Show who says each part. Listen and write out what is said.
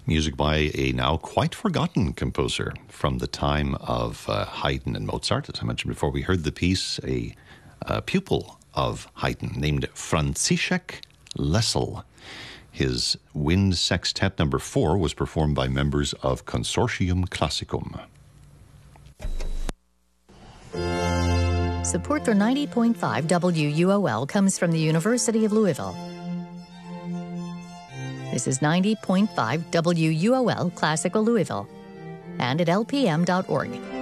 Speaker 1: Music by a now quite forgotten composer from the time of Haydn and Mozart. As I mentioned before, we heard the piece, a pupil of Haydn named Franciszek Lessel. His Wind Sextet No. 4 was performed by members of Consortium Classicum.
Speaker 2: Support for 90.5 WUOL comes from the University of Louisville. This is 90.5 WUOL Classical Louisville and at lpm.org.